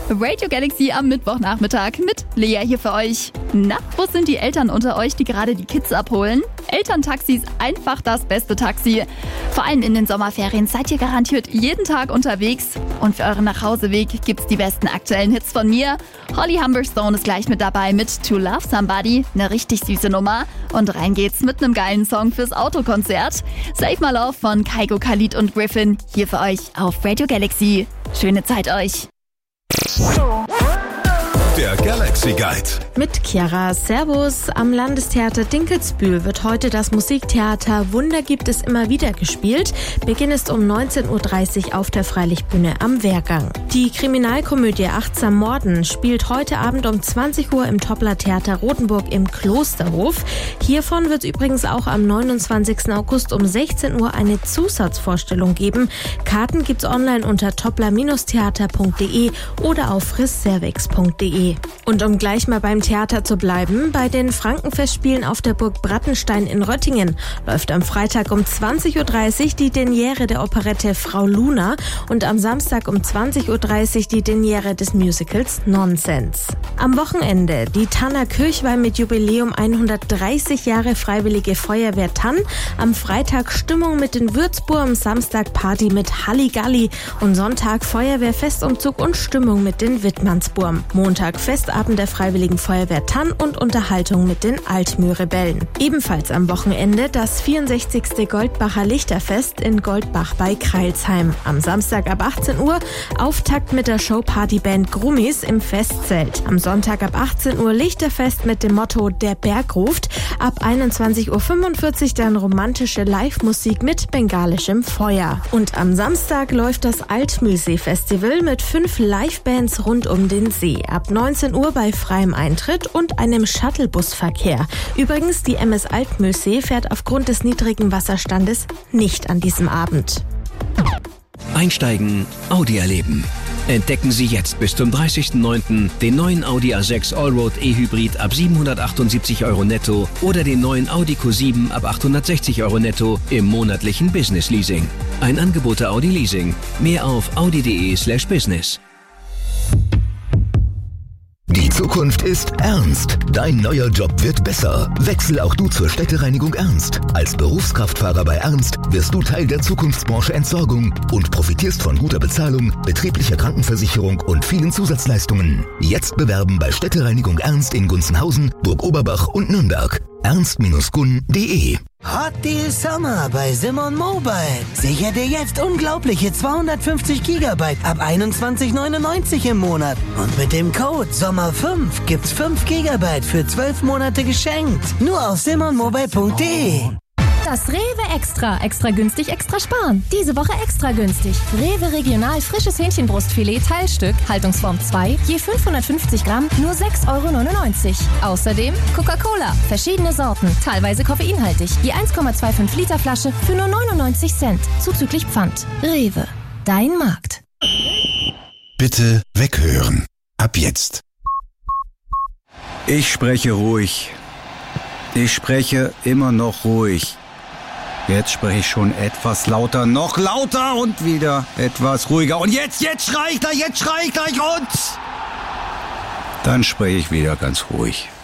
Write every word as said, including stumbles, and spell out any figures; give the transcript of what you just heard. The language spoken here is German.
Radio Galaxy am Mittwochnachmittag mit Lea hier für euch. Na, wo sind die Eltern unter euch, die gerade die Kids abholen? Elterntaxis, einfach das beste Taxi. Vor allem in den Sommerferien seid ihr garantiert jeden Tag unterwegs. Und für euren Nachhauseweg gibt's die besten aktuellen Hits von mir. Holly Humberstone ist gleich mit dabei mit To Love Somebody, eine richtig süße Nummer. Und rein geht's mit einem geilen Song fürs Autokonzert. Save My Love von Kygo, Khalid und Griffin hier für euch auf Radio Galaxy. Schöne Zeit euch. Der Galaxy Guide. Mit Chiara. Servus. Am Landestheater Dinkelsbühl wird heute das Musiktheater Wunder gibt es immer wieder gespielt. Beginn ist um neunzehn Uhr dreißig auf der Freilichtbühne am Wehrgang. Die Kriminalkomödie Achtsam Morden spielt heute Abend um zwanzig Uhr im Toppler Theater Rothenburg im Klosterhof. Hiervon wird es übrigens auch am neunundzwanzigsten August um sechzehn Uhr eine Zusatzvorstellung geben. Karten gibt's online unter toppler theater punkt de oder auf frisservex punkt de. Und um gleich mal beim Theater zu bleiben, bei den Frankenfestspielen auf der Burg Brattenstein in Röttingen läuft am Freitag um zwanzig Uhr dreißig die Derniere der Operette Frau Luna und am Samstag um zwanzig Uhr dreißig die Derniere des Musicals Nonsense. Am Wochenende die Tanner Kirchweih mit Jubiläum hundertdreißig Jahre Freiwillige Feuerwehr Tann, am Freitag Stimmung mit den Würzburm, Samstag Party mit Halligalli und Sonntag Feuerwehrfestumzug und Stimmung mit den Wittmannsburm. Montag Festabend der Freiwilligen Feuerwehr Tann und Unterhaltung mit den Altmühl-Rebellen. Ebenfalls am Wochenende das vierundsechzigste Goldbacher Lichterfest in Goldbach bei Kreilsheim. Am Samstag ab achtzehn Uhr Auftakt mit der Showpartyband Grummis im Festzelt. Am Sonntag ab achtzehn Uhr Lichterfest mit dem Motto Der Berg ruft. Ab einundzwanzig Uhr fünfundvierzig dann romantische Live-Musik mit bengalischem Feuer. Und am Samstag läuft das Altmühlsee-Festival mit fünf Livebands rund um den See. Ab neunzehn Uhr bei freiem Eintritt und einem Shuttlebusverkehr. Übrigens, die M S Altmühlsee fährt aufgrund des niedrigen Wasserstandes nicht an diesem Abend. Einsteigen, Audi erleben. Entdecken Sie jetzt bis zum dreißigsten neunten den neuen Audi A sechs Allroad E-Hybrid ab siebenhundertachtundsiebzig Euro netto oder den neuen Audi Q sieben ab achthundertsechzig Euro netto im monatlichen Business Leasing. Ein Angebot der Audi Leasing. Mehr auf audi.de slash business. Die Zukunft ist ernst. Dein neuer Job wird besser. Wechsel auch du zur Städtereinigung Ernst. Als Berufskraftfahrer bei Ernst wirst du Teil der Zukunftsbranche Entsorgung und profitierst von guter Bezahlung, betrieblicher Krankenversicherung und vielen Zusatzleistungen. Jetzt bewerben bei Städtereinigung Ernst in Gunzenhausen, Burg Oberbach und Nürnberg. ernst Bindestrich gun punkt de. Hot Deal Summer bei Simon Mobile. Sicher dir jetzt unglaubliche zweihundertfünfzig Gigabyte ab einundzwanzig neunundneunzig im Monat. Und mit dem Code Sommer fünf gibt's fünf Gigabyte für zwölf Monate geschenkt. Nur auf simon mobile punkt de. Das Rewe Extra. Extra günstig, extra sparen. Diese Woche extra günstig. Rewe Regional frisches Hähnchenbrustfilet Teilstück, Haltungsform zwei, je fünfhundertfünfzig Gramm, nur sechs Euro neunundneunzig. Außerdem Coca-Cola, verschiedene Sorten, teilweise koffeinhaltig, je eins Komma fünfundzwanzig Liter Flasche für nur neunundneunzig Cent, zuzüglich Pfand. Rewe, dein Markt. Bitte weghören. Ab jetzt. Ich spreche ruhig. Ich spreche immer noch ruhig. Jetzt spreche ich schon etwas lauter, noch lauter und wieder etwas ruhiger. Und jetzt, jetzt schrei ich gleich, jetzt schrei ich gleich und... Dann spreche ich wieder ganz ruhig.